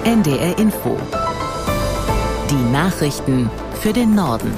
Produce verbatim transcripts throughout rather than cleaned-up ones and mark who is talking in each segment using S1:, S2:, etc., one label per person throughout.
S1: N D R Info. Die Nachrichten für den Norden.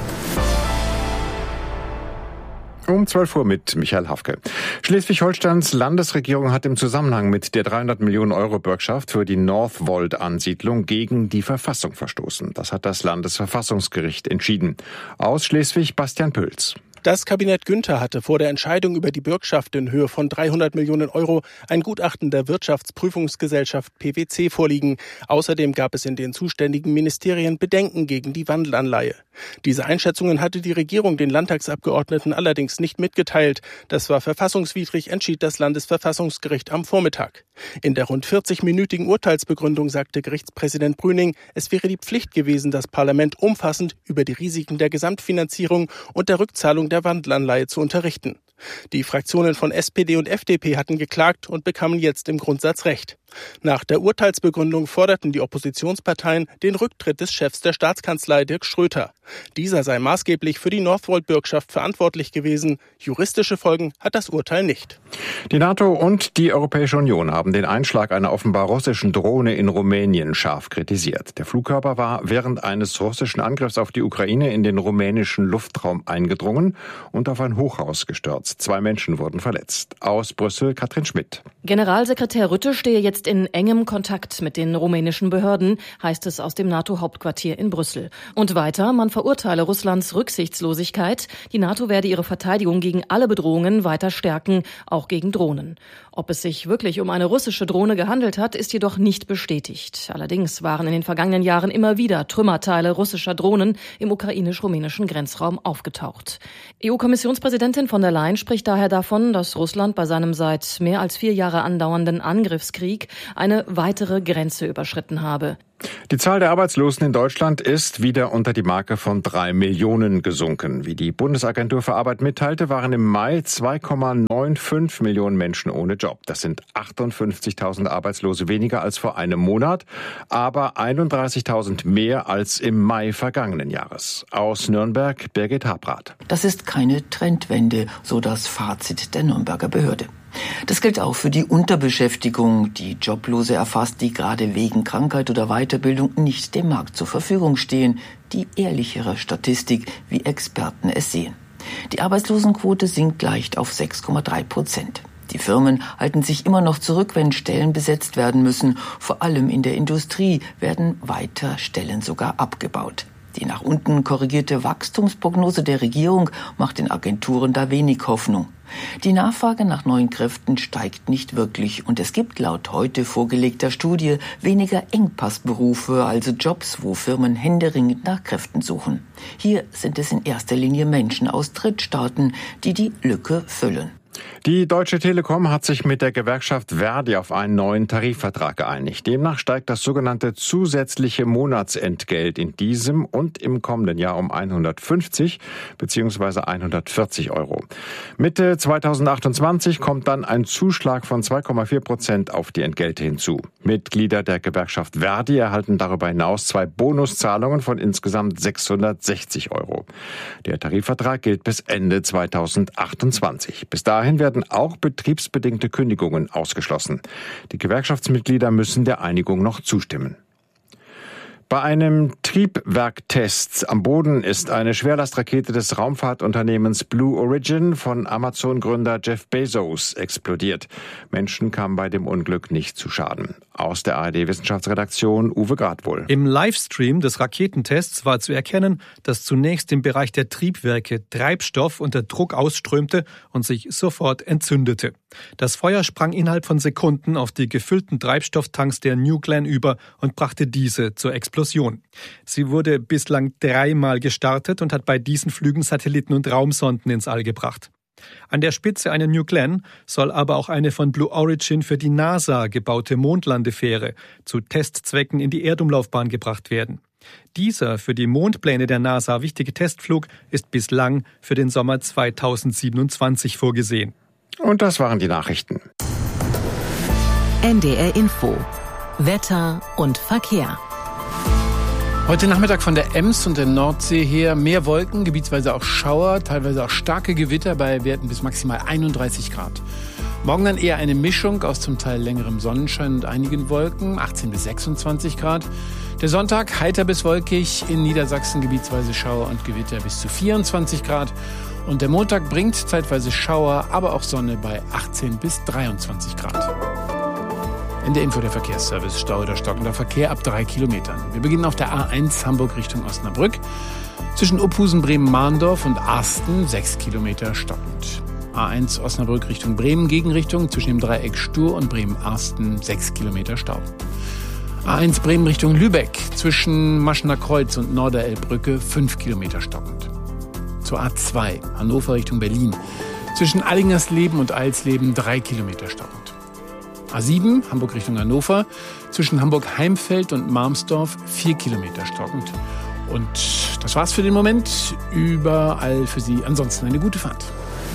S2: Um zwölf Uhr mit Michael Hafke. Schleswig-Holsteins Landesregierung hat im Zusammenhang mit der dreihundert Millionen Euro Bürgschaft für die Northvolt-Ansiedlung gegen die Verfassung verstoßen. Das hat das Landesverfassungsgericht entschieden. Aus Schleswig Bastian Pölz.
S3: Das Kabinett Günther hatte vor der Entscheidung über die Bürgschaft in Höhe von dreihundert Millionen Euro ein Gutachten der Wirtschaftsprüfungsgesellschaft P W C vorliegen. Außerdem gab es in den zuständigen Ministerien Bedenken gegen die Wandelanleihe. Diese Einschätzungen hatte die Regierung den Landtagsabgeordneten allerdings nicht mitgeteilt. Das war verfassungswidrig, entschied das Landesverfassungsgericht am Vormittag. In der rund vierzig-minütigen Urteilsbegründung sagte Gerichtspräsident Brüning, es wäre die Pflicht gewesen, das Parlament umfassend über die Risiken der Gesamtfinanzierung und der Rückzahlung der Wandelanleihe zu unterrichten. Die Fraktionen von S P D und F D P hatten geklagt und bekamen jetzt im Grundsatz Recht. Nach der Urteilsbegründung forderten die Oppositionsparteien den Rücktritt des Chefs der Staatskanzlei Dirk Schröter. Dieser sei maßgeblich für die Northvolt-Bürgschaft verantwortlich gewesen. Juristische Folgen hat das Urteil nicht.
S2: Die NATO und die Europäische Union haben den Einschlag einer offenbar russischen Drohne in Rumänien scharf kritisiert. Der Flugkörper war während eines russischen Angriffs auf die Ukraine in den rumänischen Luftraum eingedrungen und auf ein Hochhaus gestürzt. Zwei Menschen wurden verletzt. Aus Brüssel Katrin Schmidt.
S4: Generalsekretär Rutte stehe jetzt in engem Kontakt mit den rumänischen Behörden, heißt es aus dem NATO-Hauptquartier in Brüssel. Und weiter, man verurteile Russlands Rücksichtslosigkeit. Die NATO werde ihre Verteidigung gegen alle Bedrohungen weiter stärken, auch gegen Drohnen. Ob es sich wirklich um eine russische Drohne gehandelt hat, ist jedoch nicht bestätigt. Allerdings waren in den vergangenen Jahren immer wieder Trümmerteile russischer Drohnen im ukrainisch-rumänischen Grenzraum aufgetaucht. E U-Kommissionspräsidentin von der Leyen spricht daher davon, dass Russland bei seinem seit mehr als vier Jahre andauernden Angriffskrieg eine weitere Grenze überschritten habe.
S2: Die Zahl der Arbeitslosen in Deutschland ist wieder unter die Marke von drei Millionen gesunken. Wie die Bundesagentur für Arbeit mitteilte, waren im Mai zwei Komma fünfundneunzig Millionen Menschen ohne Job. Das sind achtundfünfzigtausend Arbeitslose weniger als vor einem Monat, aber einunddreißigtausend mehr als im Mai vergangenen Jahres. Aus Nürnberg Birgit Habrath.
S5: Das ist keine Trendwende, so das Fazit der Nürnberger Behörde. Das gilt auch für die Unterbeschäftigung, die Joblose erfasst, die gerade wegen Krankheit oder Weiterbildung nicht dem Markt zur Verfügung stehen. Die ehrlichere Statistik, wie Experten es sehen. Die Arbeitslosenquote sinkt leicht auf sechs Komma drei Prozent. Die Firmen halten sich immer noch zurück, wenn Stellen besetzt werden müssen. Vor allem in der Industrie werden weiter Stellen sogar abgebaut. Die nach unten korrigierte Wachstumsprognose der Regierung macht den Agenturen da wenig Hoffnung. Die Nachfrage nach neuen Kräften steigt nicht wirklich und es gibt laut heute vorgelegter Studie weniger Engpassberufe, also Jobs, wo Firmen händeringend nach Kräften suchen. Hier sind es in erster Linie Menschen aus Drittstaaten, die die Lücke füllen.
S2: Die Deutsche Telekom hat sich mit der Gewerkschaft Verdi auf einen neuen Tarifvertrag geeinigt. Demnach steigt das sogenannte zusätzliche Monatsentgelt in diesem und im kommenden Jahr um hundertfünfzig bzw. hundertvierzig Euro. Mitte zweitausendachtundzwanzig kommt dann ein Zuschlag von zwei Komma vier Prozent auf die Entgelte hinzu. Mitglieder der Gewerkschaft Verdi erhalten darüber hinaus zwei Bonuszahlungen von insgesamt sechshundertsechzig Euro. Der Tarifvertrag gilt bis Ende zweitausendachtundzwanzig. Bis dahin werden auch betriebsbedingte Kündigungen ausgeschlossen. Die Gewerkschaftsmitglieder müssen der Einigung noch zustimmen. Bei einem Triebwerktest am Boden ist eine Schwerlastrakete des Raumfahrtunternehmens Blue Origin von Amazon-Gründer Jeff Bezos explodiert. Menschen kamen bei dem Unglück nicht zu Schaden. Aus der A R D-Wissenschaftsredaktion Uwe Gradwohl.
S6: Im Livestream des Raketentests war zu erkennen, dass zunächst im Bereich der Triebwerke Treibstoff unter Druck ausströmte und sich sofort entzündete. Das Feuer sprang innerhalb von Sekunden auf die gefüllten Treibstofftanks der New Glenn über und brachte diese zur Explosion. Sie wurde bislang dreimal gestartet und hat bei diesen Flügen Satelliten und Raumsonden ins All gebracht. An der Spitze einer New Glenn soll aber auch eine von Blue Origin für die NASA gebaute Mondlandefähre zu Testzwecken in die Erdumlaufbahn gebracht werden. Dieser für die Mondpläne der NASA wichtige Testflug ist bislang für den Sommer zweitausendsiebenundzwanzig vorgesehen.
S2: Und das waren die Nachrichten.
S1: N D R Info. Wetter und Verkehr.
S7: Heute Nachmittag von der Ems und der Nordsee her mehr Wolken, gebietsweise auch Schauer, teilweise auch starke Gewitter bei Werten bis maximal einunddreißig Grad. Morgen dann eher eine Mischung aus zum Teil längerem Sonnenschein und einigen Wolken, achtzehn bis sechsundzwanzig Grad. Der Sonntag heiter bis wolkig, in Niedersachsen gebietsweise Schauer und Gewitter bis zu vierundzwanzig Grad. Und der Montag bringt zeitweise Schauer, aber auch Sonne bei achtzehn bis dreiundzwanzig Grad. Ende Info der Verkehrsservice, Stau oder stockender Verkehr ab drei Kilometern. Wir beginnen auf der A eins Hamburg Richtung Osnabrück. Zwischen Uphusen, Bremen-Mahndorf und Arsten sechs Kilometer stockend. A eins Osnabrück Richtung Bremen, Gegenrichtung zwischen dem Dreieck Stur und Bremen-Arsten sechs Kilometer Stau. A eins Bremen Richtung Lübeck zwischen Maschener Kreuz und Norderelbbrücke fünf Kilometer stockend. Zur A zwei Hannover Richtung Berlin zwischen Allingersleben und Eilsleben drei Kilometer stockend. A sieben Hamburg Richtung Hannover zwischen Hamburg-Heimfeld und Marmsdorf vier Kilometer stockend. Und das war's für den Moment. Überall für Sie ansonsten eine gute Fahrt.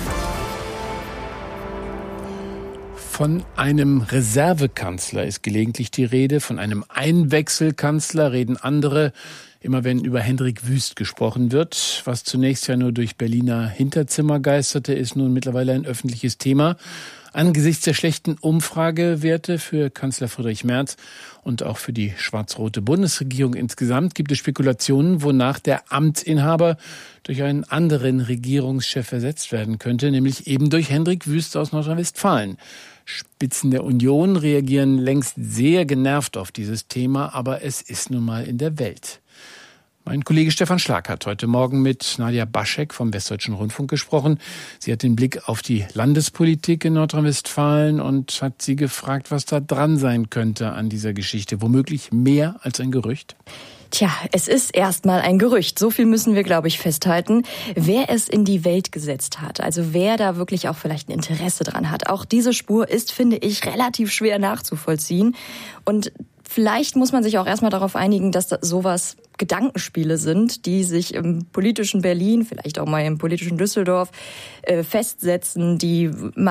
S7: Von einem Reservekanzler ist gelegentlich die Rede, von einem Einwechselkanzler reden andere, immer wenn über Hendrik Wüst gesprochen wird. Was zunächst ja nur durch Berliner Hinterzimmer geisterte, ist nun mittlerweile ein öffentliches Thema. Angesichts der schlechten Umfragewerte für Kanzler Friedrich Merz und auch für die schwarz-rote Bundesregierung insgesamt gibt es Spekulationen, wonach der Amtsinhaber durch einen anderen Regierungschef ersetzt werden könnte, nämlich eben durch Hendrik Wüst aus Nordrhein-Westfalen. Spitzen der Union reagieren längst sehr genervt auf dieses Thema, aber es ist nun mal in der Welt. Mein Kollege Stefan Schlag hat heute Morgen mit Nadja Baschek vom Westdeutschen Rundfunk gesprochen. Sie hat den Blick auf die Landespolitik in Nordrhein-Westfalen und hat sie gefragt, was da dran sein könnte an dieser Geschichte. Womöglich mehr als ein Gerücht?
S8: Tja, es ist erstmal ein Gerücht. So viel müssen wir, glaube ich, festhalten. Wer es in die Welt gesetzt hat, also wer da wirklich auch vielleicht ein Interesse dran hat. Auch diese Spur ist, finde ich, relativ schwer nachzuvollziehen. Und vielleicht muss man sich auch erstmal darauf einigen, dass sowas Gedankenspiele sind, die sich im politischen Berlin, vielleicht auch mal im politischen Düsseldorf äh, festsetzen, die